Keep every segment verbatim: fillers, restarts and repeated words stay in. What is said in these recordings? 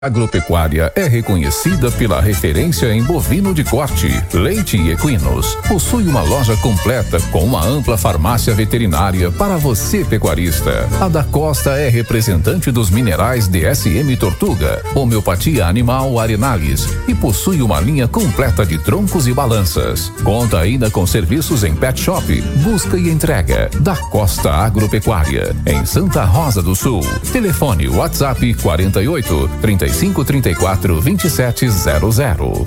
Agropecuária é reconhecida pela referência em bovino de corte, leite e equinos. Possui uma loja completa com uma ampla farmácia veterinária para você pecuarista. A da Costa é representante dos minerais D S M Tortuga, homeopatia animal Arenales e possui uma linha completa de troncos e balanças. Conta ainda com serviços em pet shop, busca e entrega. Da Costa Agropecuária, em Santa Rosa do Sul. Telefone WhatsApp quarenta e oito, trinta e cinco, trinta e quatro, vinte e sete zero zero.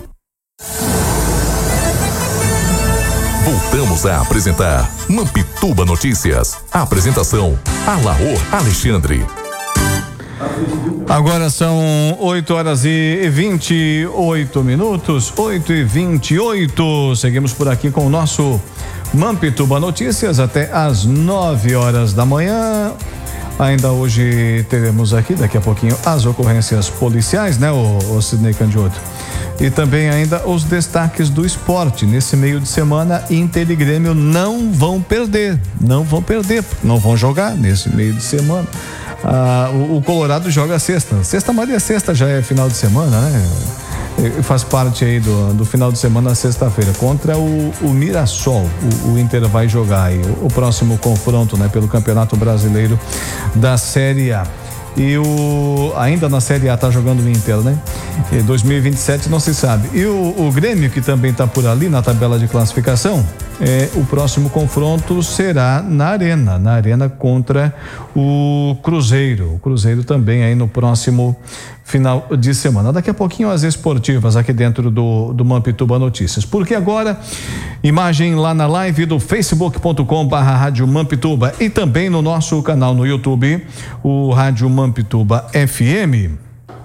Voltamos a apresentar Mampituba Notícias. A apresentação Alaor Alexandre. Agora são oito horas e vinte e oito minutos, oito e vinte e oito. Seguimos por aqui com o nosso Mampituba Notícias até às nove horas da manhã. Ainda hoje teremos aqui, daqui a pouquinho, as ocorrências policiais, né, o, o Sidney Candioto? E também ainda os destaques do esporte. Nesse meio de semana, Inter e Grêmio não vão perder, não vão perder, não vão jogar nesse meio de semana. Ah, o, o Colorado joga sexta, sexta Maria Sexta já é final de semana, né? Faz parte aí do, do final de semana, sexta-feira, contra o, o Mirassol. O, o Inter vai jogar aí o, o próximo confronto, né, pelo Campeonato Brasileiro da Série A. E o ainda na Série A tá jogando o Inter, né? E dois mil e vinte e sete não se sabe. E o, o Grêmio, que também tá por ali na tabela de classificação, é, o próximo confronto será na Arena, na Arena contra o Cruzeiro. O Cruzeiro também aí no próximo final de semana. Daqui a pouquinho as esportivas aqui dentro do, do Mampituba Notícias. Porque agora, imagem lá na live do facebook ponto com barra Rádio Mampituba e também no nosso canal no YouTube, o Rádio Mampituba F M.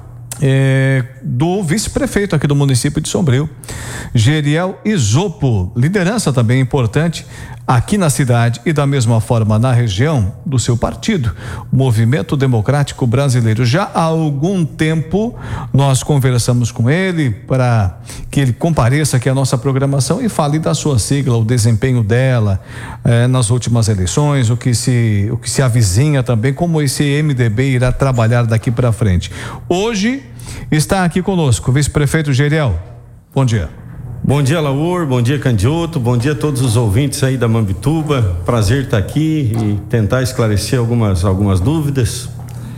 É, do vice-prefeito aqui do município de Sombrio, Geriel Isopo, liderança também importante aqui na cidade e da mesma forma na região do seu partido, o Movimento Democrático Brasileiro. Já há algum tempo nós conversamos com ele para que ele compareça aqui à nossa programação e fale da sua sigla, o desempenho dela eh, nas últimas eleições, o que se o que se avizinha também, como esse M D B irá trabalhar daqui para frente. Hoje está aqui conosco o vice-prefeito Geriel. Bom dia. Bom dia, Laur, bom dia, Candioto, bom dia a todos os ouvintes aí da Mampituba. Prazer estar aqui e tentar esclarecer algumas, algumas dúvidas.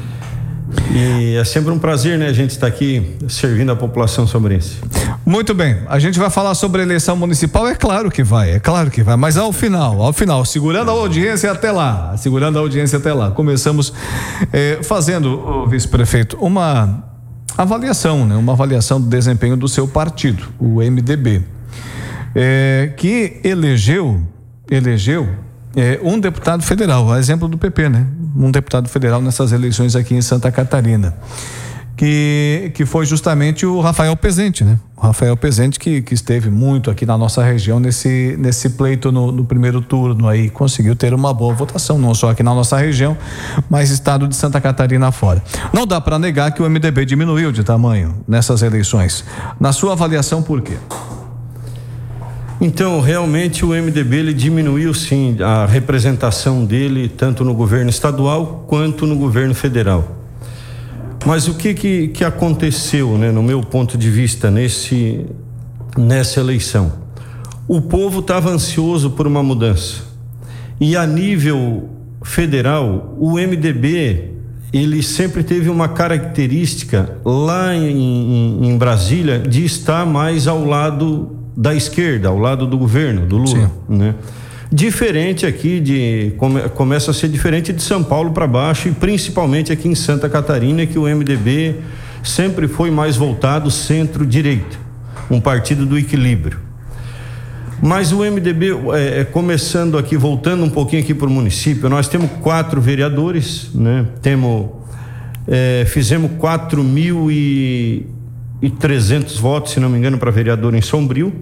E é sempre um prazer, né, a gente estar aqui servindo a população sombrense. Muito bem, a gente vai falar sobre a eleição municipal, é claro que vai, é claro que vai, mas ao final, ao final, segurando a audiência até lá, segurando a audiência até lá. Começamos eh, fazendo, o vice-prefeito, uma avaliação, né? Uma avaliação do desempenho do seu partido, o M D B, é, que elegeu, elegeu é, um deputado federal, a exemplo do P P, né? Um deputado federal nessas eleições aqui em Santa Catarina, que, que foi justamente o Rafael Pezente, né? O Rafael Pezente que, que esteve muito aqui na nossa região nesse, nesse pleito no, no primeiro turno aí, conseguiu ter uma boa votação, não só aqui na nossa região, mas estado de Santa Catarina fora. Não dá para negar que o M D B diminuiu de tamanho nessas eleições. Na sua avaliação, por quê? Então, realmente o M D B ele diminuiu sim a representação dele, tanto no governo estadual quanto no governo federal. Mas o que que, que aconteceu, né, no meu ponto de vista, nesse, nessa eleição? O povo estava ansioso por uma mudança. E a nível federal, o M D B, ele sempre teve uma característica lá em, em, em Brasília de estar mais ao lado da esquerda, ao lado do governo, do Lula, né? Diferente aqui de, come, começa a ser diferente de São Paulo para baixo e principalmente aqui em Santa Catarina, que o M D B sempre foi mais voltado centro-direita, um partido do equilíbrio. Mas o M D B, é, começando aqui, voltando um pouquinho aqui para o município, nós temos quatro vereadores, né? Temos, é, fizemos quatro mil e trezentos votos, se não me engano, para vereador em Sombrio.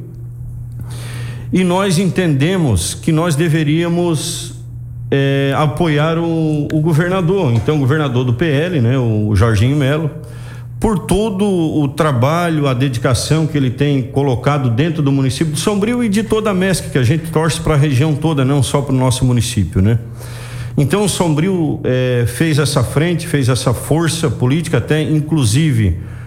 E nós entendemos que nós deveríamos é, apoiar o, o governador, então o governador do P L, né, o Jorginho Melo, por todo o trabalho, a dedicação que ele tem colocado dentro do município de Sombrio e de toda a M E S C, que a gente torce para a região toda, não só para o nosso município, né? Então o Sombrio é, fez essa frente, fez essa força política, até inclusive